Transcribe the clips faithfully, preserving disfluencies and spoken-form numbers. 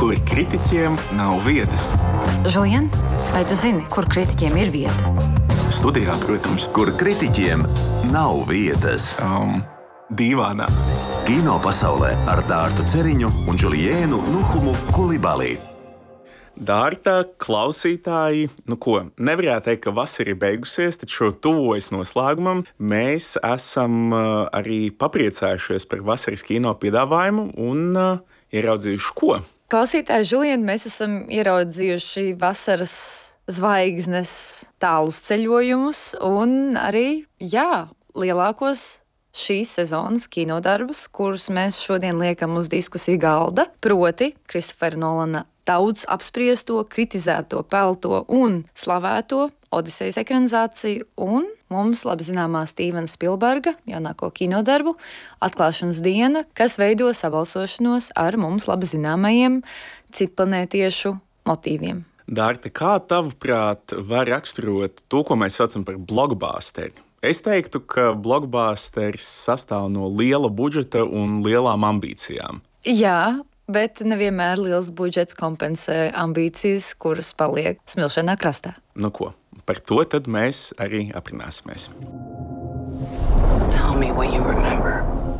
kur kritiķiem nav vietas. Žulien, vai tu zini, kur kritiķiem ir vieta? Studijā, protams. Kur kritiķiem nav vietas. Um, dīvānā. Kino pasaulē ar Dārtu Ceriņu un Juliēnu Nuhumu Kulibali. Dārta, klausītāji, nu ko, nevarētu teikt, ka vasara ir beigusies, taču tuvojas noslēgumam. Mēs esam uh, arī papriecājušies par vasaras kino piedāvājumu un uh, ieraudzījuši ko? Klausītāji, Žulien, mēs esam ieraudzījuši vasaras zvaigznes tālus ceļojumus un arī, jā, lielākos šīs sezonas kinodarbus, kurus mēs šodien liekam uz diskusiju galda, proti Kristofera Nolana daudz apspriesto, kritizēto, pelto un slavēto Odisejas ekranizāciju un mums labi zināmā Stīvena Spilberga jaunāko kinodarbu Atklāšanas diena, kas veido sabalsošanos ar mums labi zināmajiem citplanētiešu motīviem. Dārta, kā tavuprāt var raksturot to, ko mēs saucam par blockbusteri? Es teiktu, ka blockbusteris sastāv no liela budžeta un lielām ambīcijām. Jā, bet nevienmēr liels budžets kompensē ambīcijas, kuras paliek smilšainā krastā. Nu ko, par to tad mēs arī aprunāsimies. Tell me what you remember.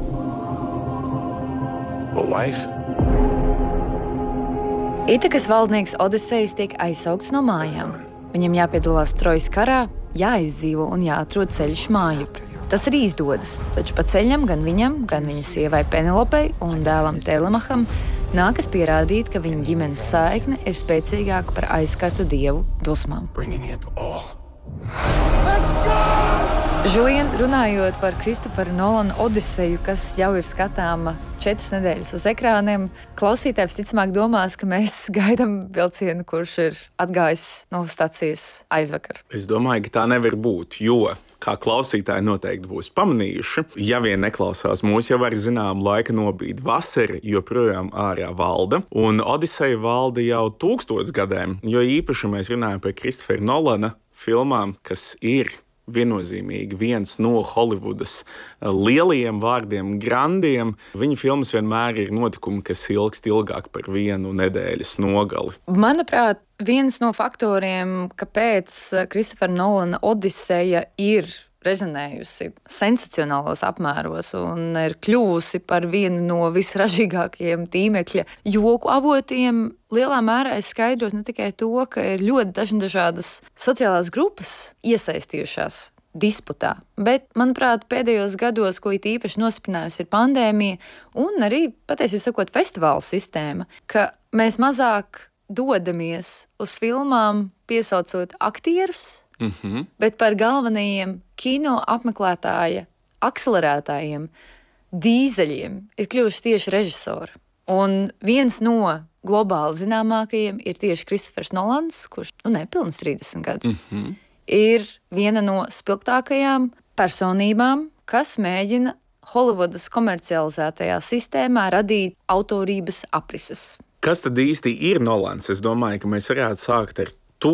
A wife? Itakas valdnieks Odisejas tiek aizsaukts no mājām. Viņam jāpiedalās Trojas karā, jāizdzīvo un jāatrod ceļš mājup. Tas arī izdodas, taču pa ceļam gan viņam, gan viņa sievai Penelopei un dēlam Telemaham nākas pierādīt, ka viņa ģimenes saikne ir spēcīgāka par aizskartu dievu dusmām. Žulien, runājot par Kristofera Nolana Odiseju, kas jau ir skatāma četras nedēļas uz ekrāniem, klausītājs ticamāk domās, ka mēs gaidām vilcienu, kurš ir atgājis no stacijas aizvakar. Es domāju, ka tā nevar būt, jo, kā klausītāji noteikti būs pamanījuši, ja vien neklausās mūs, jau var zinām laika nobīdi. Vasara joprojām ārā valda, un Odiseja valda jau tūkstotis gadiem, jo īpaši mēs runājam par Kristofera Nolana filmām, kas ir viennozīmīgi viens no Holivudas lielajiem vārdiem, grandiem. Viņa filmas vienmēr ir notikumi, kas ilgst ilgāk par vienu nedēļas nogali. Manuprāt, viens no faktoriem, kāpēc Kristofera Nolana Odiseja ir rezonējusi sensacionālos apmēros un ir kļuvusi par vienu no visražīgākajiem tīmekļa joku avotiem, lielā mērā ir skaidrot ne tikai to, ka ir ļoti dažādas sociālās grupas iesaistījušās disputā, bet, manuprāt, pēdējos gados, ko it īpaši nostiprinājusi ir pandēmija un arī, patiesībā sakot, festivālu sistēma, ka mēs mazāk dodamies uz filmām piesaucot aktierus, Mm-hmm. bet par galvenajiem kino apmeklētāja akcelerētājiem, dīzeļiem ir kļuvuši tieši režisori. Un viens no globāli zināmākajiem ir tieši Kristofers Nolans, kurš nu, nepilnus trīsdesmit gadus, Mm-hmm. ir viena no spilgtākajām personībām, kas mēģina Holivudas komercializētajā sistēmā radīt autorības aprises. Kas tad īsti ir Nolans? Es domāju, ka mēs varētu sākt ar to,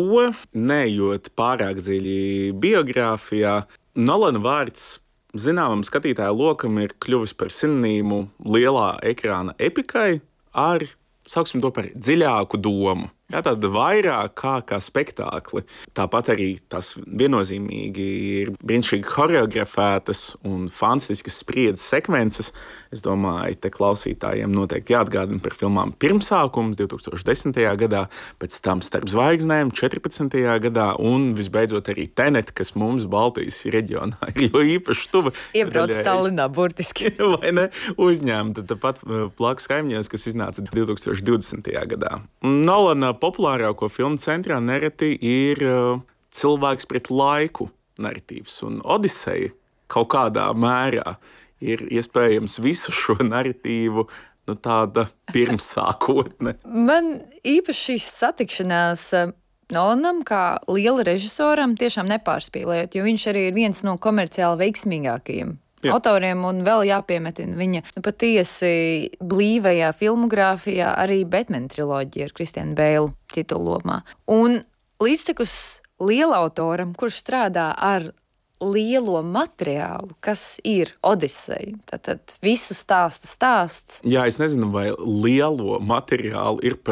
neejot pārāk dziļi biogrāfijā. Nolana vārds zināmam skatītāju lokam ir kļuvis par sinonīmu lielā ekrāna epikai ar, sauksim to par dziļāku domu. Jā, tāda vairāk kā, kā spektākli. Tāpat arī tas viennozīmīgi ir brīnišķīgi choreografētas un fantastiskas spriedzes sekvences. Es domāju, te klausītājiem noteikti jāatgādina par filmām Pirmsākums divi tūkstoši desmitajā gadā, pēc tam Starp zvaigznēm četrpadsmitajā gadā un visbeidzot arī Tenet, kas mums Baltijas reģionā ir jo īpaši tuva. Iebrauc Tallinā burtiski. Vai ne? Uzņēmta tāpat Plakas kaimiņos, kas iznāca divi tūkstoši divdesmitajā gadā. Nolana populārāko filmu centrā nereti ir uh, cilvēks pret laiku narratīvs, un Odiseja kaut kādā mērā ir iespējams visu šo narratīvu nu, tāda pirmsākotne. Man īpaši šīs satikšanās Nolanam, kā liela režisoram, tiešām nepārspīlējot, jo viņš arī ir viens no komerciāli veiksmīgākajiem Jā. autoriem, un vēl jāpiemetina viņa nu, patiesi blīvajā filmogrāfijā arī Batman triloģija ar Kristianu Beilu titullomā. Un līdztekus lielautoram, kurš strādā ar lielo materiālu, kas ir Odiseja, tātad visu stāstu stāsts. Jā, es nezinu, vai lielo materiālu ir